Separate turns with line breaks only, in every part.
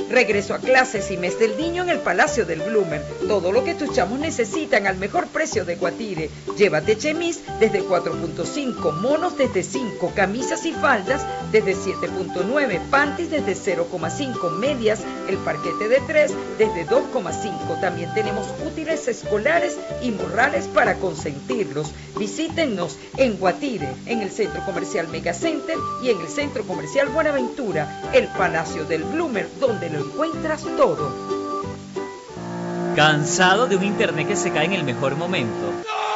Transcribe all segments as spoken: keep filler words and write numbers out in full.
Regreso a clases y mes del niño en el Palacio del Bloomer. Todo lo que tus chamos necesitan al mejor precio de Guatire. Llévate chemis desde cuatro punto cinco, monos desde cinco, camisas y faldas desde siete punto nueve, panties desde cero coma cinco, medias, el parquete de tres desde dos coma cinco. También tenemos útiles escolares y morrales para consentirlos. Visítennos en Guatire, en el Centro Comercial Megacenter y en el Centro Comercial Buenaventura, el Palacio del Bloomer, donde lo encuentras todo.
¿Cansado de un internet que se cae en el mejor momento?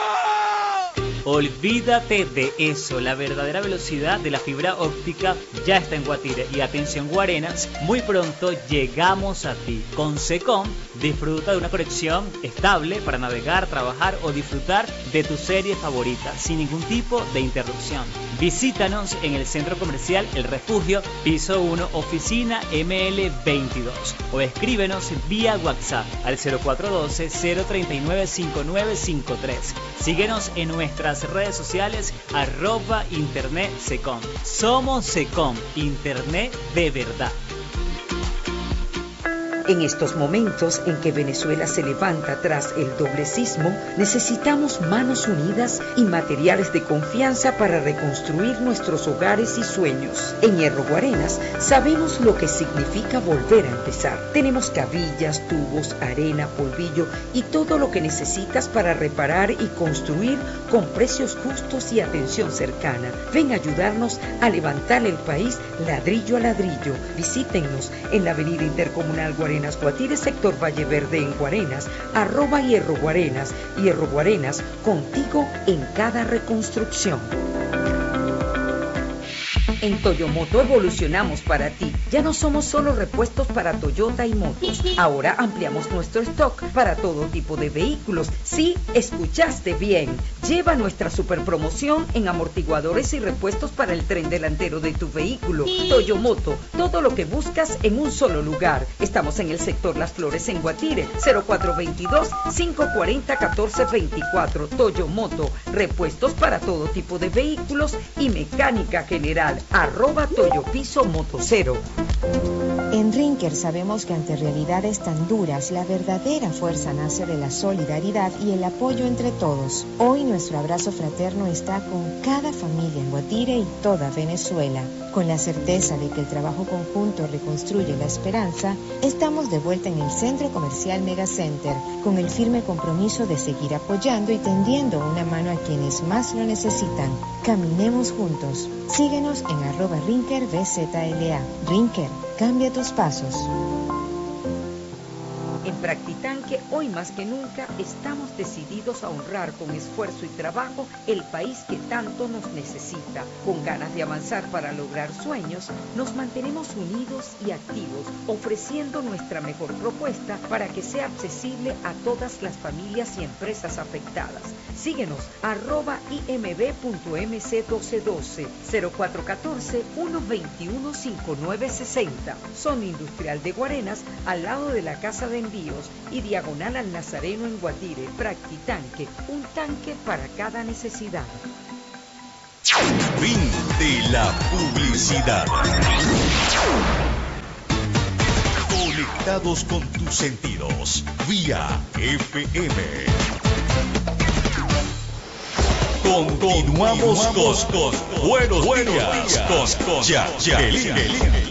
Olvídate de eso, la verdadera velocidad de la fibra óptica ya está en Guatire. Y atención Guarenas, muy pronto llegamos a ti. Con Secom disfruta de una conexión estable para navegar, trabajar o disfrutar de tu serie favorita sin ningún tipo de interrupción. Visítanos en el Centro Comercial El Refugio, piso uno, oficina M L veintidós, o escríbenos vía WhatsApp al cero cuatro uno dos, cero tres nueve, cinco nueve cinco tres. Síguenos en nuestras redes sociales arroba internet secom. Somos Secom, internet de verdad.
En estos momentos en que Venezuela se levanta tras el doble sismo, necesitamos manos unidas y materiales de confianza para reconstruir nuestros hogares y sueños. En Hierro Guarenas sabemos lo que significa volver a empezar. Tenemos cabillas, tubos, arena, polvillo y todo lo que necesitas para reparar y construir con precios justos y atención cercana. Ven a ayudarnos a levantar el país ladrillo a ladrillo. Visítennos en la avenida Intercomunal Guarenas Guatire, sector Valle Verde en Guarenas, arroba Hierro Guarenas, Hierro Guarenas, contigo en cada reconstrucción. En Toyomoto evolucionamos para ti. Ya no somos solo repuestos para Toyota y motos. Ahora ampliamos nuestro stock para todo tipo de vehículos. Sí, escuchaste bien. Lleva nuestra super promoción en amortiguadores y repuestos para el tren delantero de tu vehículo. Toyomoto, todo lo que buscas en un solo lugar. Estamos en el sector Las Flores en Guatire, cero cuatro dos dos, cinco cuatro cero, uno cuatro dos cuatro. Toyomoto, repuestos para todo tipo de vehículos y mecánica general. Arroba Toyopiso Motocero.
En Rinker sabemos que ante realidades tan duras, la verdadera fuerza nace de la solidaridad y el apoyo entre todos. Hoy nuestro abrazo fraterno está con cada familia en Guatire y toda Venezuela. Con la certeza de que el trabajo conjunto reconstruye la esperanza, estamos de vuelta en el Centro Comercial Megacenter, con el firme compromiso de seguir apoyando y tendiendo una mano a quienes más lo necesitan. Caminemos juntos. Síguenos en arroba Rinker B Z L A. Rinker, cambia tus pasos.
En Practitanque, hoy más que nunca, estamos decididos a honrar con esfuerzo y trabajo el país que tanto nos necesita. Con ganas de avanzar para lograr sueños, nos mantenemos unidos y activos, ofreciendo nuestra mejor propuesta para que sea accesible a todas las familias y empresas afectadas. Síguenos, arroba I M B punto M C uno dos uno dos, cero cuatro uno cuatro, uno dos uno, cinco nueve seis cero. Zona Industrial de Guarenas, al lado de la Casa de Envíos y diagonal al Nazareno en Guatire. Practitanque, un tanque para cada necesidad.
Fin de la publicidad. Conectados con tus sentidos, vía F M. Continuamos con, con Buenos, buenos días, días con, con Jacqueline.